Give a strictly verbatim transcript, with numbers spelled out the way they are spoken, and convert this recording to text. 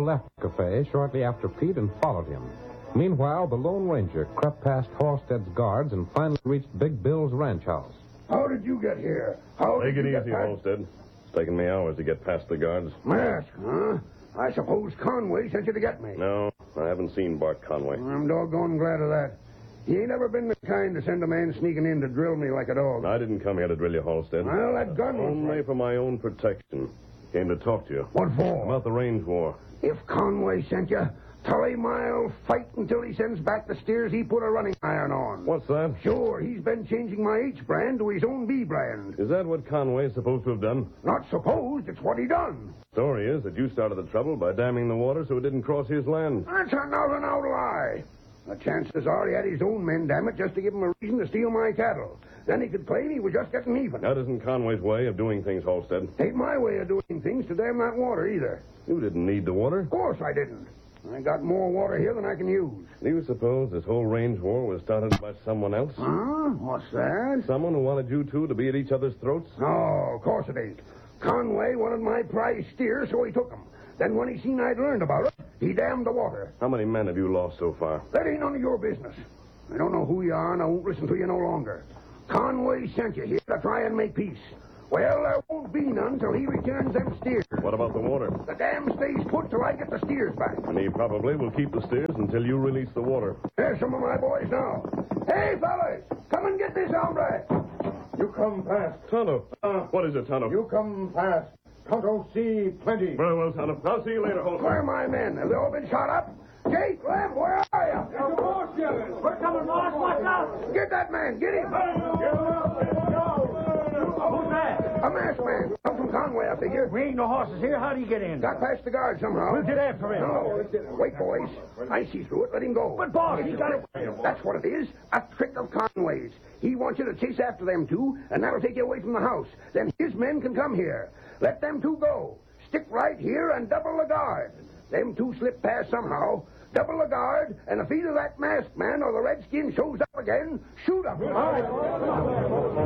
left the cafe shortly after Pete and followed him. Meanwhile, the Lone Ranger crept past Halstead's guards and finally reached Big Bill's ranch house. How did you get here? How Take did it you easy, get past... Halstead. It's taken me hours to get past the guards. Mask, huh? I suppose Conway sent you to get me. No, I haven't seen Bart Conway. I'm doggone glad of that. He ain't ever been the kind to send a man sneaking in to drill me like a dog. I didn't come here to drill you, Halstead. Well, that gun was... Only for my own protection. Came to talk to you. What for? About the range war. If Conway sent you, Tully Mile'll fight until he sends back the steers he put a running iron on. What's that? Sure, he's been changing my H brand to his own B brand. Is that what Conway's supposed to have done? Not supposed, it's what he done. Story is that you started the trouble by damming the water so it didn't cross his land. That's an out-and-out lie. The chances are he had his own men, damn it, just to give him a reason to steal my cattle. Then he could claim he was just getting even. That isn't Conway's way of doing things, Halstead. Ain't my way of doing things to dam that water, either. You didn't need the water. Of course I didn't. I got more water here than I can use. Do you suppose this whole range war was started by someone else? Huh? What's that? Someone who wanted you two to be at each other's throats? No, of course it ain't. Conway wanted my prize steer, so he took 'em. Then when he seen I'd learned about it, he dammed the water. How many men have you lost so far? That ain't none of your business. I don't know who you are, and I won't listen to you no longer. Conway sent you here to try and make peace. Well, there won't be none till he returns them steers. What about the water? The dam stays put till I get the steers back. And he probably will keep the steers until you release the water. There's some of my boys now. Hey, fellas, come and get this hombre. You come fast. Tonto. Uh, what is it, Tonto? You come fast. Tonto see plenty. Very well, Tonto. I'll see you later, Holmes. Where are my men? Have they all been shot up? Jake, Lamb, where are you? There's a boss, Jevons. We're coming, boss. Watch out. Get that man. Get him. Who's that? A masked man. Come from Conway, I figure. We ain't no horses here. How do you get in? Got past the guard somehow. We'll get after him. No. Wait, boys. I see through it. Let him go. But, boss, he got it. That's what it is. A trick of Conway's. He wants you to chase after them two, and that'll take you away from the house. Then his men can come here. Let them two go. Stick right here and double the guard. Them two slip past somehow. Double the guard, and if either that masked man or the redskin shows up again, shoot him. All right.